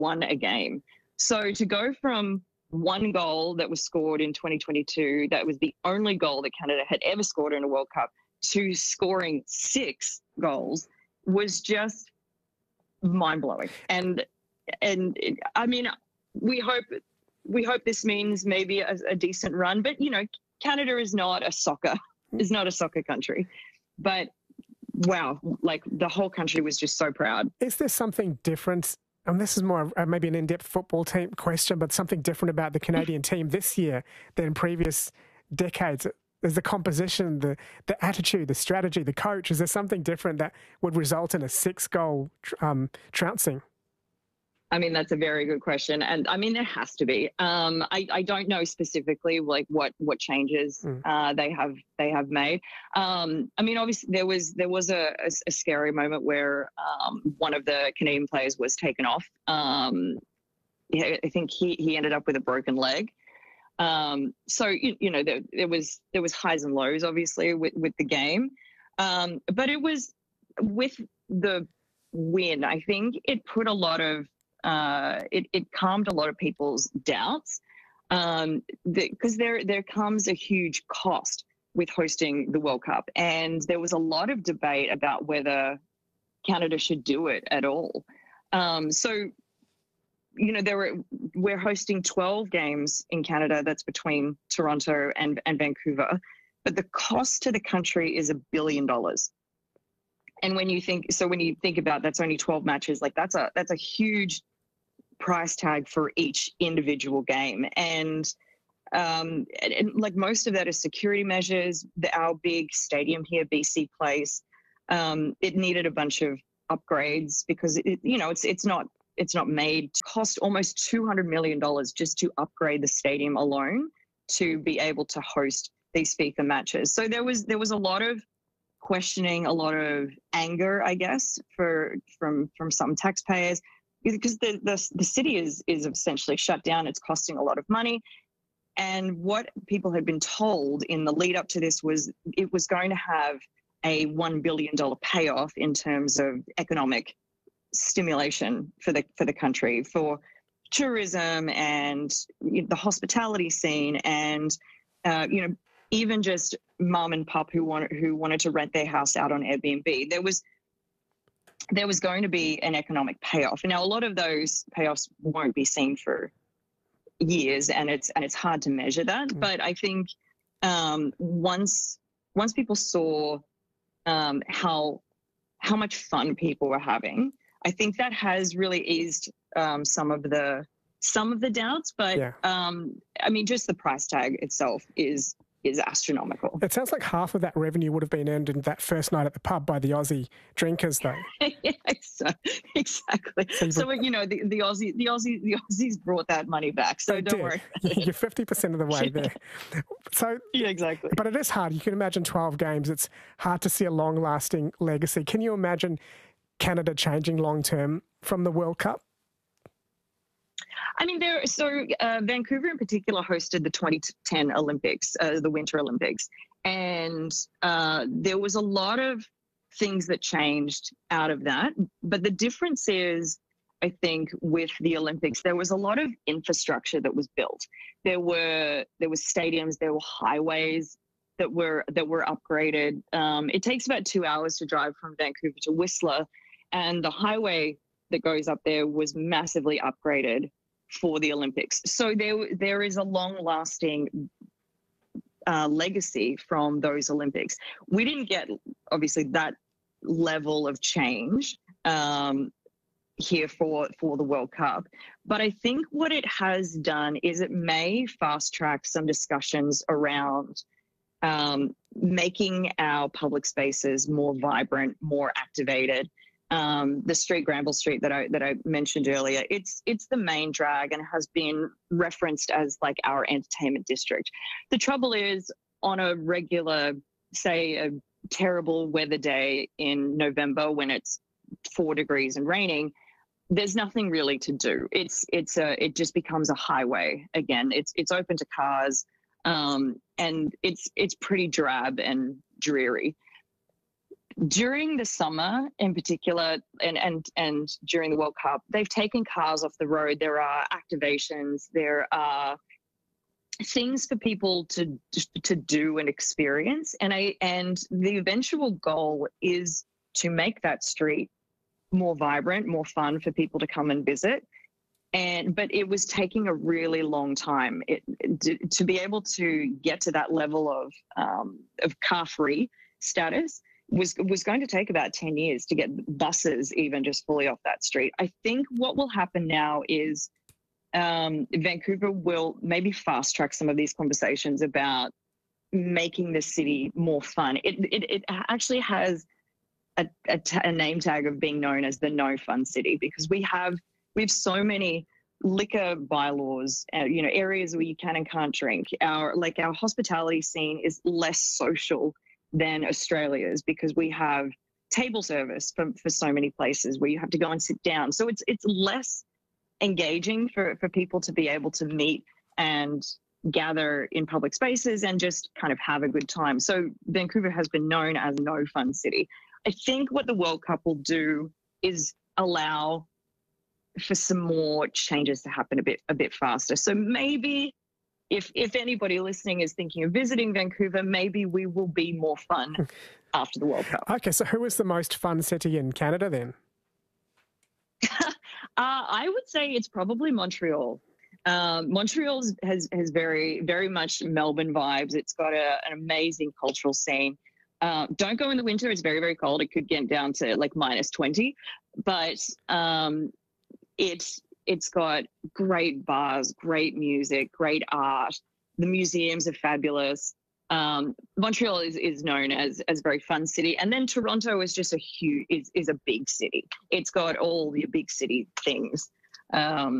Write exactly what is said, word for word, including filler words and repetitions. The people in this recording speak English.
won a game. So to go from one goal that was scored in twenty twenty-two, that was the only goal that Canada had ever scored in a World Cup, to scoring six goals was just mind-blowing. And and it, I mean, we hope we hope this means maybe a, a decent run. But you know, Canada is not a soccer is not a soccer country. But wow, like the whole country was just so proud. Is there something different? And this is more uh, maybe an in-depth football team question, but something different about the Canadian team this year than in previous decades. There's the composition, the the attitude, the strategy, the coach. Is there something different that would result in a six-goal um, trouncing? I mean, that's a very good question. And I mean, there has to be. Um, I, I don't know specifically like what, what changes mm. uh, they have they have made. Um, I mean, obviously there was there was a, a, a scary moment where um, one of the Canadian players was taken off. Um, I think he, he ended up with a broken leg. Um, so, you, you know, there, there was there was highs and lows, obviously, with, with the game. Um, but it was with the win, I think it put a lot of Uh, it, it calmed a lot of people's doubts um, because the, there there comes a huge cost with hosting the World Cup, and there was a lot of debate about whether Canada should do it at all. Um, so, you know, there were we're hosting twelve games in Canada. That's between Toronto and, and Vancouver, but the cost to the country is a billion dollars. And when you think so, when you think about that's only twelve matches, like that's a that's a huge price tag for each individual game. And, um, and, and like most of that is security measures. The, our big stadium here, B C Place, um, it needed a bunch of upgrades because it, you know, it's, it's not, it's not made to cost almost two hundred million dollars just to upgrade the stadium alone to be able to host these FIFA matches. So there was, there was a lot of questioning, a lot of anger, I guess, for, from, from some taxpayers, because the, the the city is is essentially shut down. It's costing a lot of money. And what people had been told in the lead up to this was it was going to have a one billion dollars payoff in terms of economic stimulation for the for the country, for tourism and the hospitality scene, and uh, you know, even just mom and pop who wanted who wanted to rent their house out on Airbnb. There was there was going to be an economic payoff. Now, a lot of those payoffs won't be seen for years, and it's and it's hard to measure that. Mm. But I think um, once once people saw um, how how much fun people were having, I think that has really eased um, some of the some of the doubts. But yeah. um, I mean, just the price tag itself is. is astronomical. It sounds like half of that revenue would have been earned in that first night at the pub by the Aussie drinkers, though. yeah, exactly. So, so you know, the, the Aussie, the Aussie, the Aussies brought that money back. So don't did. worry. You're fifty percent of the way there. So yeah, exactly. But it is hard. You can imagine twelve games. It's hard to see a long-lasting legacy. Can you imagine Canada changing long-term from the World Cup? I mean, there. So uh, Vancouver in particular hosted the twenty ten Olympics, uh, the Winter Olympics, and uh, there was a lot of things that changed out of that. But the difference is, I think, with the Olympics, there was a lot of infrastructure that was built. There were there were stadiums, there were highways that were that were upgraded. Um, it takes about two hours to drive from Vancouver to Whistler, and the highway that goes up there was massively upgraded for the Olympics. So there, there is a long-lasting uh, legacy from those Olympics. We didn't get, obviously, that level of change um, here for, for the World Cup. But I think what it has done is it may fast-track some discussions around um, making our public spaces more vibrant, more activated. Um, the street, Granville Street, that I that I mentioned earlier, it's it's the main drag and has been referenced as like our entertainment district. The trouble is, on a regular, say, a terrible weather day in November when it's four degrees and raining, there's nothing really to do. It's it's a it just becomes a highway again. It's it's open to cars, um, and it's it's pretty drab and dreary. during the summer in particular, and, and, and during the World Cup, they've taken cars off the road. There are activations, there are things for people to to do and experience. And I and the eventual goal is to make that street more vibrant, more fun for people to come and visit. And but it was taking a really long time it, to, to be able to get to that level of um, of car-free status. Was was going to take about ten years to get buses even just fully off that street. I think what will happen now is um, Vancouver will maybe fast track some of these conversations about making the city more fun. It it, it actually has a, a, t- a name tag of being known as the no fun city, because we have we have so many liquor bylaws, uh, you know, areas where you can and can't drink. Our like our hospitality scene is less social than Australia's, because we have table service for, for so many places where you have to go and sit down. So it's it's less engaging for, for people to be able to meet and gather in public spaces and just kind of have a good time. So Vancouver has been known as no fun city. I think what the World Cup will do is allow for some more changes to happen a bit a bit faster. So maybe If if anybody listening is thinking of visiting Vancouver, maybe we will be more fun after the World Cup. Okay, so who is the most fun city in Canada then? uh, I would say it's probably Montreal. Um, Montreal has has very very much Melbourne vibes. It's got a, an amazing cultural scene. Uh, don't go in the winter; it's very very cold. It could get down to like minus twenty, but um, it's. It's got great bars, great music, great art. The museums are fabulous. Um, Montreal is, is known as as a very fun city, and then Toronto is just a huge is is a big city. It's got all your big city things. Um,